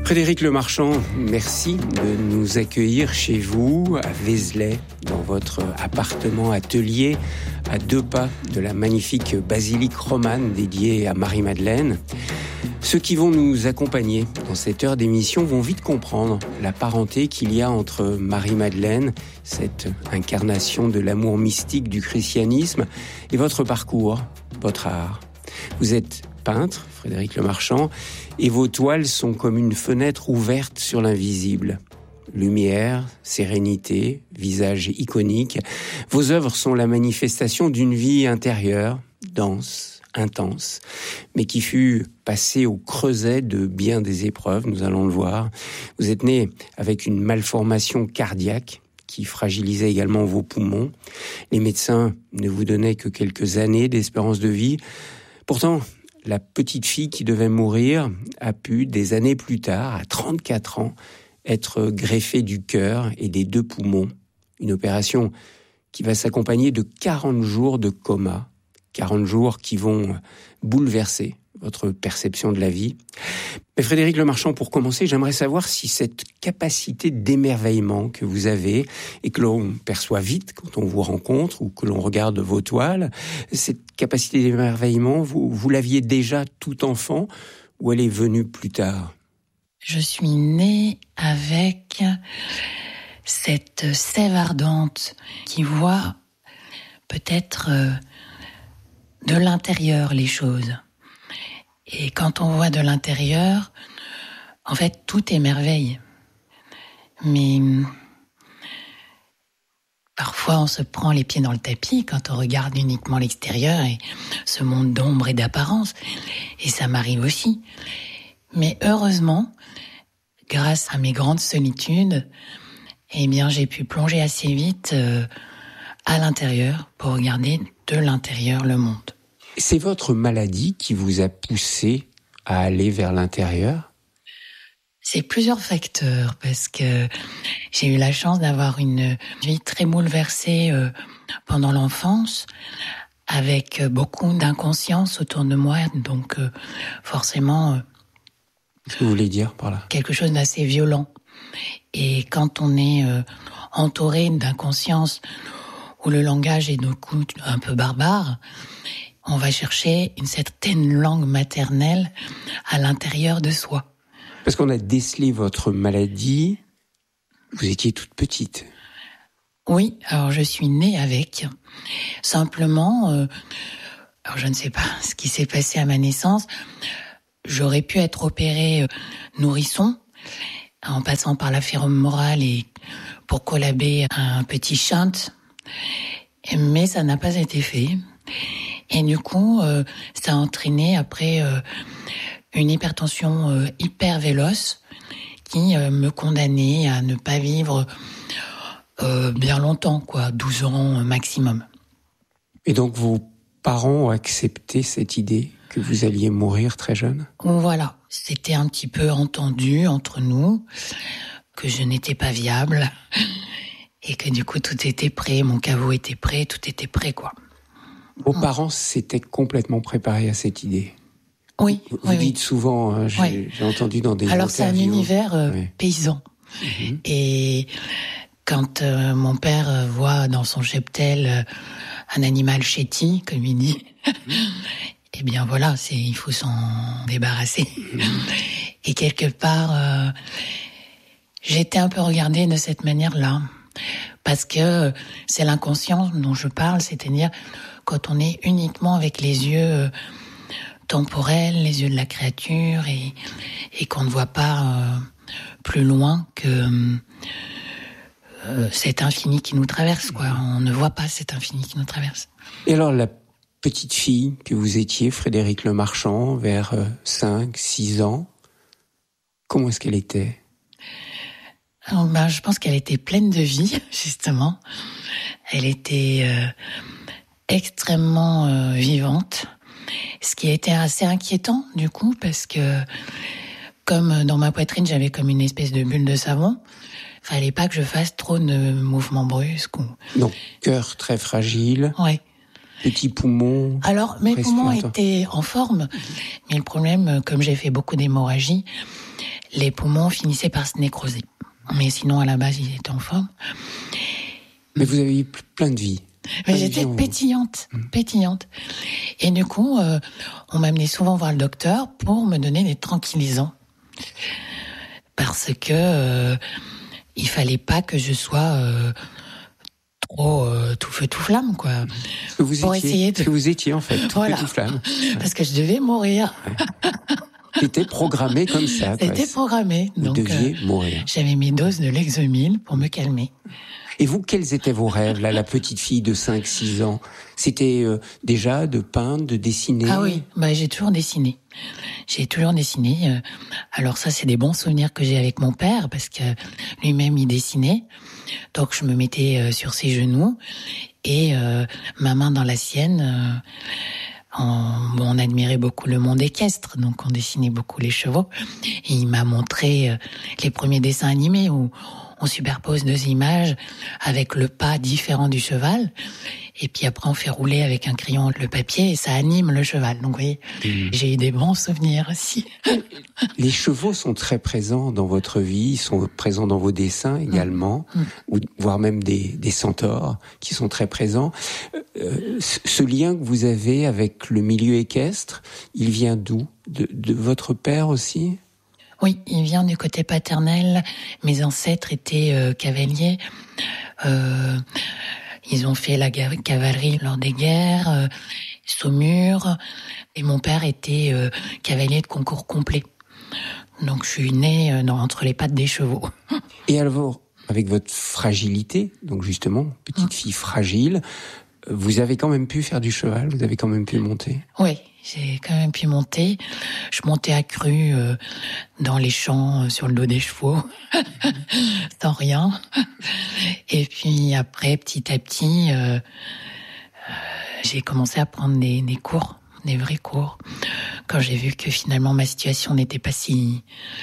Frédéric Lemarchand, merci de nous accueillir chez vous, à Vézelay, dans votre appartement-atelier, à 2 pas de la magnifique basilique romane dédiée à Marie-Madeleine. Ceux qui vont nous accompagner dans cette heure d'émission vont vite comprendre la parenté qu'il y a entre Marie-Madeleine, cette incarnation de l'amour mystique du christianisme, et votre parcours, votre art. Vous êtes peintre, Frédéric Lemarchand, et vos toiles sont comme une fenêtre ouverte sur l'invisible. Lumière, sérénité, visage iconique, vos œuvres sont la manifestation d'une vie intérieure, dense, intense, mais qui fut passée au creuset de bien des épreuves, nous allons le voir. Vous êtes né avec une malformation cardiaque qui fragilisait également vos poumons. Les médecins ne vous donnaient que quelques années d'espérance de vie. Pourtant, la petite fille qui devait mourir a pu, des années plus tard, à 34 ans, être greffée du cœur et des 2 poumons. Une opération qui va s'accompagner de 40 jours de coma. 40 jours qui vont bouleverser votre perception de la vie. Mais Frédéric Lemarchand, pour commencer, j'aimerais savoir si cette capacité d'émerveillement que vous avez et que l'on perçoit vite quand on vous rencontre ou que l'on regarde vos toiles, cette capacité d'émerveillement, vous l'aviez déjà tout enfant ou elle est venue plus tard ? Je suis née avec cette sève ardente qui voit peut-être de l'intérieur les choses. Et quand on voit de l'intérieur, en fait, tout est merveille. Mais parfois, on se prend les pieds dans le tapis quand on regarde uniquement l'extérieur et ce monde d'ombre et d'apparence. Et ça m'arrive aussi. Mais heureusement, grâce à mes grandes solitudes, eh bien, j'ai pu plonger assez vite à l'intérieur pour regarder de l'intérieur le monde. C'est votre maladie qui vous a poussé à aller vers l'intérieur ? C'est plusieurs facteurs, parce que j'ai eu la chance d'avoir une vie très bouleversée pendant l'enfance, avec beaucoup d'inconscience autour de moi, donc forcément... Qu'est-ce que vous voulez dire par là ? Quelque chose d'assez violent. Et quand on est entouré d'inconscience, où le langage est du coup un peu barbare, on va chercher une certaine langue maternelle à l'intérieur de soi. Parce qu'on a décelé votre maladie, vous étiez toute petite. Oui, alors je suis née avec. Simplement, alors je ne sais pas ce qui s'est passé à ma naissance. J'aurais pu être opérée nourrisson, en passant par la féromorale et pour collaber un petit shunt. Mais ça n'a pas été fait. Et du coup, ça a entraîné après une hypertension hyper véloce qui me condamnait à ne pas vivre bien longtemps, 12 ans maximum. Et donc vos parents ont accepté cette idée que vous alliez mourir très jeune ? Voilà, c'était un petit peu entendu entre nous, que je n'étais pas viable et que du coup tout était prêt, mon caveau était prêt, tout était prêt, Vos parents s'étaient complètement préparés à cette idée. Oui, vous dites souvent, j'ai entendu dans des interviews. Alors c'est un univers paysan. Mm-hmm. Et quand mon père voit dans son cheptel un animal chéti, comme il dit, eh bien voilà, il faut s'en débarrasser. Et quelque part, j'étais un peu regardée de cette manière-là. Parce que c'est l'inconscient dont je parle, c'est-à-dire quand on est uniquement avec les yeux temporels, les yeux de la créature, et qu'on ne voit pas plus loin que cet infini qui nous traverse, On ne voit pas cet infini qui nous traverse. Et alors la petite fille que vous étiez, Frédéric Lemarchand, vers 5, 6 ans, comment est-ce qu'elle était ? Alors, je pense qu'elle était pleine de vie, justement. Elle était extrêmement vivante, ce qui a été assez inquiétant, du coup, parce que comme dans ma poitrine, j'avais comme une espèce de bulle de savon, fallait pas que je fasse trop de mouvements brusques. Donc, cœur très fragile. Ouais. Petits poumons. Alors, mes poumons étaient en forme, mais le problème, comme j'ai fait beaucoup d'hémorragie, les poumons finissaient par se nécroser. Mais sinon, à la base, ils étaient en forme. Mais vous avez eu plein de vie. Mais j'étais pétillante. Et du coup, on m'amenait souvent voir le docteur pour me donner des tranquillisants. Parce que il fallait pas que je sois trop tout feu tout flamme, quoi. Ce que vous étiez en fait, tout feu tout flamme. Parce que je devais mourir. Ouais. C'était programmé comme ça. C'était programmé. Vous deviez mourir. J'avais mes doses de Lexomil pour me calmer. Et vous, quels étaient vos rêves, là, la petite fille de 5-6 ans? C'était déjà de peindre, de dessiner? Ah oui, j'ai toujours dessiné. Alors ça, c'est des bons souvenirs que j'ai avec mon père, parce que lui-même, il dessinait. Donc je me mettais sur ses genoux et ma main dans la sienne. On admirait beaucoup le monde équestre, donc on dessinait beaucoup les chevaux. Et il m'a montré les premiers dessins animés où on superpose 2 images avec le pas différent du cheval. Et puis après, on fait rouler avec un crayon le papier et ça anime le cheval. Donc, vous voyez, j'ai eu des bons souvenirs aussi. Les chevaux sont très présents dans votre vie, ils sont présents dans vos dessins également, ou voire même des centaures qui sont très présents. Ce lien que vous avez avec le milieu équestre, il vient d'où? De votre père aussi? Oui, il vient du côté paternel. Mes ancêtres étaient cavaliers. Ils ont fait la cavalerie lors des guerres, Saumur. Et mon père était cavalier de concours complet. Donc je suis née entre les pattes des chevaux. Et alors, avec votre fragilité, donc justement, petite fille fragile, vous avez quand même pu faire du cheval, vous avez quand même pu monter? Oui, j'ai quand même pu monter. Je montais à cru dans les champs sur le dos des chevaux, sans rien. Et puis après, petit à petit, j'ai commencé à prendre des cours, des vrais cours, quand j'ai vu que finalement ma situation n'était pas si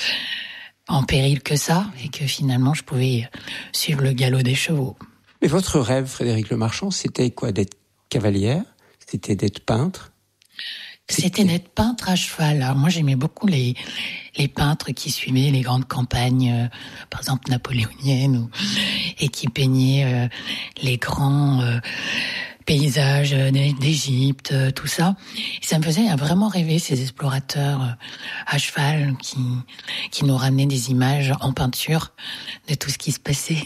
en péril que ça, et que finalement je pouvais suivre le galop des chevaux. Mais votre rêve, Frédéric Lemarchand, c'était quoi? D'être cavalière? C'était d'être peintre? C'était d'être peintre à cheval. Alors moi, j'aimais beaucoup les peintres qui suivaient les grandes campagnes, par exemple napoléoniennes, et qui peignaient les grands paysages d'Égypte, tout ça. Et ça me faisait vraiment rêver, ces explorateurs à cheval qui nous ramenaient des images en peinture de tout ce qui se passait.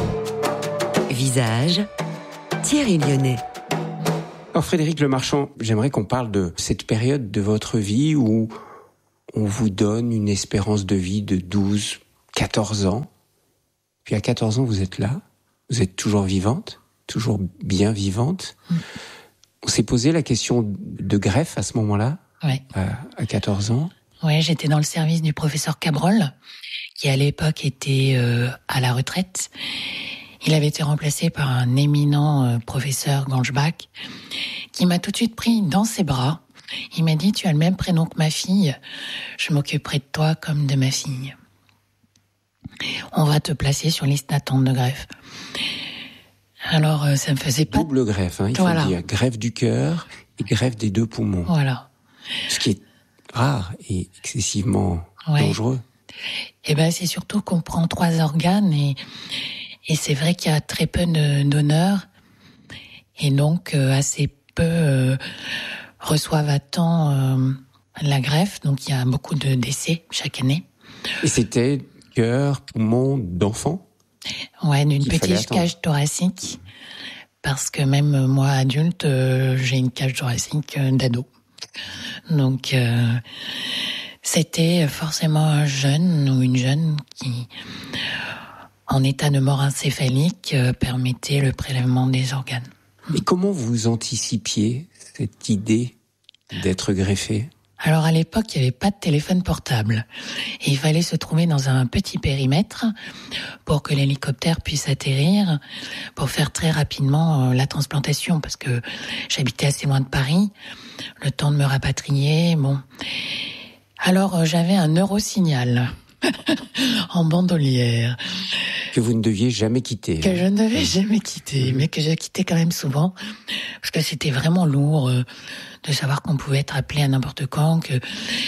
Visage, Thierry Lyonnais. Alors Frédéric Lemarchand, j'aimerais qu'on parle de cette période de votre vie où on vous donne une espérance de vie de 12, 14 ans. Puis à 14 ans, vous êtes là, vous êtes toujours vivante, toujours bien vivante. On s'est posé la question de greffe à ce moment-là, ouais. À 14 ans. Oui, j'étais dans le service du professeur Cabrol, qui à l'époque était à la retraite. Il avait été remplacé par un éminent professeur Gangebach, qui m'a tout de suite pris dans ses bras. Il m'a dit « Tu as le même prénom que ma fille, je m'occuperai de toi comme de ma fille. On va te placer sur liste d'attente de greffe. » Alors, ça me faisait pas... Double greffe, il faut dire. Greffe du cœur et greffe des 2 poumons. Voilà. Ce qui est rare et excessivement dangereux. Et c'est surtout qu'on prend 3 organes et c'est vrai qu'il y a très peu de donneurs et donc assez peu reçoivent à temps la greffe. Donc il y a beaucoup de décès chaque année. Et c'était cœur, poumon d'enfant? Ouais, d'une petite cage thoracique. Parce que même moi, adulte, j'ai une cage thoracique d'ado. Donc c'était forcément un jeune ou une jeune qui... en état de mort encéphalique, permettait le prélèvement des organes. Et comment vous anticipiez cette idée d'être greffé? Alors à l'époque, il n'y avait pas de téléphone portable. Et il fallait se trouver dans un petit périmètre pour que l'hélicoptère puisse atterrir, pour faire très rapidement la transplantation, parce que j'habitais assez loin de Paris, le temps de me rapatrier, bon. Alors j'avais un Eurosignal en bandolière. Que vous ne deviez jamais quitter. Que je ne devais jamais quitter, mais que je quittais quand même souvent, parce que c'était vraiment lourd de savoir qu'on pouvait être appelé à n'importe quand, qu'il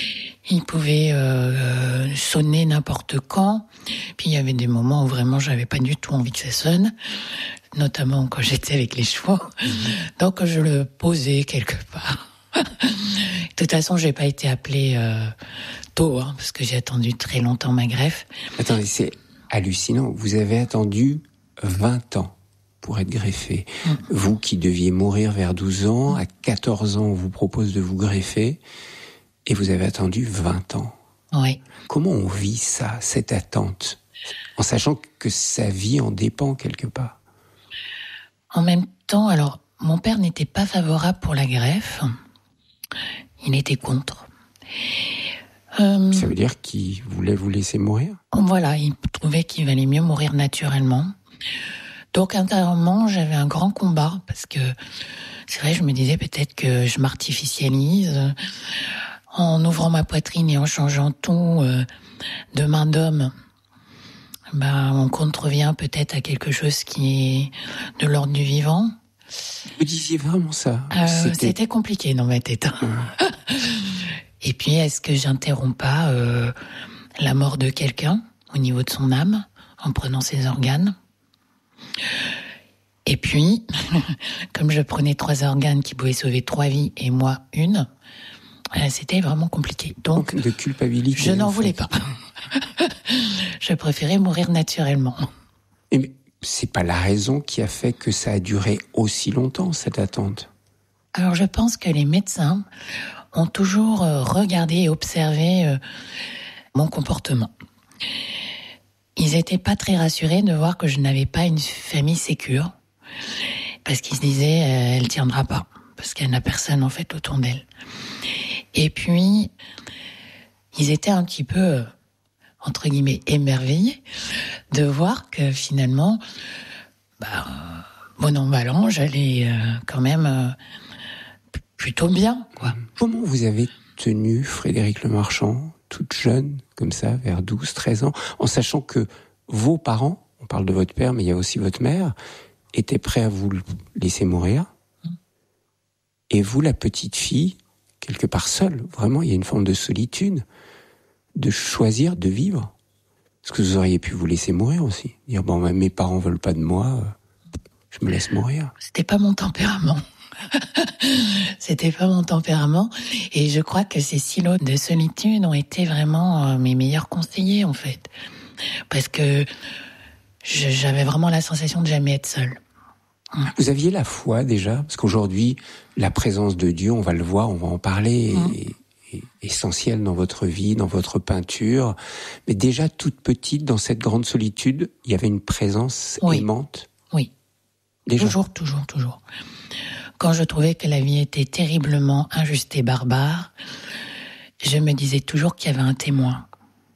Il pouvait sonner n'importe quand. Puis il y avait des moments où vraiment j'avais pas du tout envie que ça sonne, notamment quand j'étais avec les chevaux. Donc je le posais quelque part. De toute façon, j'ai pas été appelée tôt, parce que j'ai attendu très longtemps ma greffe. Attendez, c'est hallucinant. Vous avez attendu 20 ans pour être greffé. Vous qui deviez mourir vers 12 ans, à 14 ans, on vous propose de vous greffer, et vous avez attendu 20 ans. Oui. Comment on vit ça, cette attente, en sachant que sa vie en dépend quelque part? En même temps, alors, mon père n'était pas favorable pour la greffe. Il était contre. Ça veut dire qu'il voulait vous laisser mourir? Voilà, il trouvait qu'il valait mieux mourir naturellement. Donc intérieurement, j'avais un grand combat, parce que c'est vrai, je me disais peut-être que je m'artificialise en ouvrant ma poitrine et en changeant tout de main d'homme. On contrevient peut-être à quelque chose qui est de l'ordre du vivant. Vous disiez vraiment ça? C'était compliqué dans ma tête. Et puis, est-ce que j'interromps pas la mort de quelqu'un au niveau de son âme en prenant ses organes? Et puis, comme je prenais 3 organes qui pouvaient sauver 3 vies et moi une, c'était vraiment compliqué. Donc, de culpabilité. Je n'en voulais pas. Je préférais mourir naturellement. Mais c'est pas la raison qui a fait que ça a duré aussi longtemps, cette attente? Alors, je pense que les médecins ont toujours regardé et observé mon comportement. Ils étaient pas très rassurés de voir que je n'avais pas une famille sécure, parce qu'ils se disaient elle tiendra pas, parce qu'elle n'a personne en fait autour d'elle. Et puis ils étaient un petit peu entre guillemets émerveillés de voir que finalement bon an mal an, j'allais quand même plutôt bien, quoi. Comment vous avez tenu, Frédérique Lemarchand, toute jeune, comme ça, vers 12, 13 ans, en sachant que vos parents, on parle de votre père, mais il y a aussi votre mère, étaient prêts à vous laisser mourir, et vous, la petite fille, quelque part seule, vraiment, il y a une forme de solitude, de choisir de vivre. Parce que vous auriez pu vous laisser mourir aussi. Dire, mes parents veulent pas de moi, je me laisse mourir. C'était pas mon tempérament. C'était pas mon tempérament. Et je crois que ces silos de solitude ont été vraiment mes meilleurs conseillers, en fait. Parce que j'avais vraiment la sensation de jamais être seule. Vous aviez la foi déjà? Parce qu'aujourd'hui, la présence de Dieu, on va le voir, on va en parler, est essentielle dans votre vie, dans votre peinture. Mais déjà, toute petite, dans cette grande solitude, il y avait une présence aimante? Oui. Déjà. Toujours. Quand je trouvais que la vie était terriblement injuste et barbare, je me disais toujours qu'il y avait un témoin.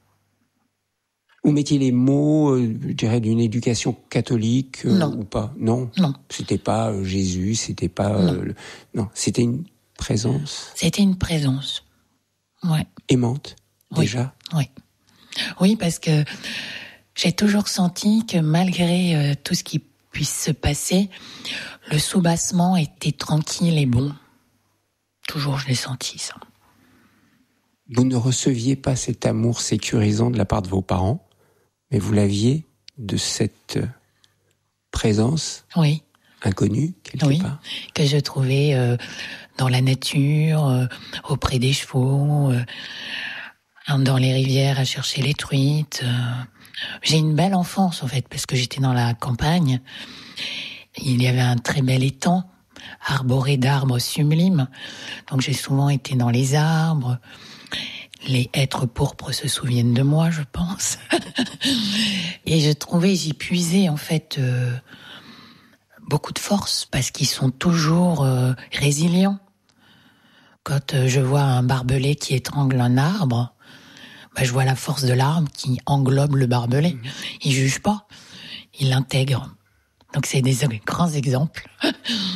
Vous mettiez les mots, je dirais, d'une éducation catholique non. Ou pas? Non. C'était pas Jésus, c'était pas... Non, c'était une présence. C'était une présence, ouais. Aimante, déjà? Oui, parce que j'ai toujours senti que malgré tout ce qui puisse se passer, le soubassement était tranquille et bon. Toujours, je l'ai senti, ça. Vous ne receviez pas cet amour sécurisant de la part de vos parents, mais vous l'aviez de cette présence inconnue, quelque part. Que je trouvais dans la nature, auprès des chevaux, dans les rivières à chercher les truites. J'ai une belle enfance, en fait, parce que j'étais dans la campagne. Il y avait un très bel étang, arboré d'arbres sublimes. Donc j'ai souvent été dans les arbres. Les hêtres pourpres se souviennent de moi, je pense. Et j'y puisais, en fait, beaucoup de force, parce qu'ils sont toujours résilients. Quand je vois un barbelé qui étrangle un arbre, je vois la force de l'arbre qui englobe le barbelé. Il juge pas, il l'intègre. Donc c'est des grands exemples.